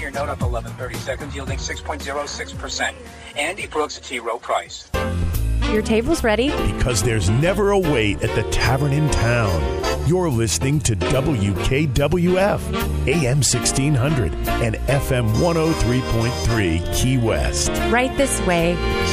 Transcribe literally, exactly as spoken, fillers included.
ten-year note up eleven thirty seconds, yielding six point zero six percent. Andy Brooks, T. Rowe Price. Your table's ready. Because there's never a wait at the tavern in town. You're listening to W K W F, A M sixteen hundred and F M one oh three point three Key West. Right this way.